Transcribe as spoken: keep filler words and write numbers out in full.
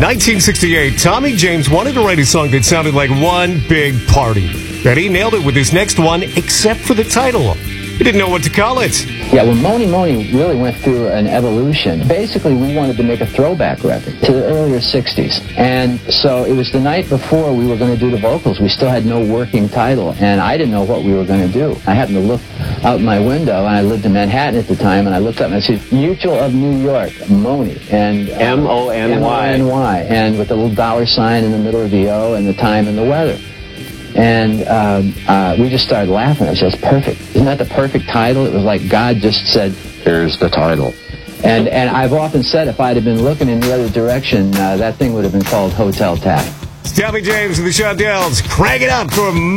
nineteen sixty-eight, Tommy James wanted to write a song that sounded like one big party. And he nailed it with his next one, except for the title. He didn't know what to call it. Yeah, well, Mony Mony really went through an evolution. Basically, we wanted to make a throwback record to the earlier sixties. And so it was the night before we were going to do the vocals. We still had no working title, and I didn't know what we were going to do. I happened to look out my window, and I lived in Manhattan at the time, and I looked up and I said, Mutual of New York, Mony. And uh, M O N Y. M O N Y. And with a little dollar sign in the middle of the O and the time and the weather. And um, uh, we just started laughing. I said, that's perfect. Isn't that the perfect title? It was like God just said, here's the title. And and I've often said if I'd have been looking in the other direction, uh, that thing would have been called Hotel Tap. It's Tommy James and the Shondells. Crank it up for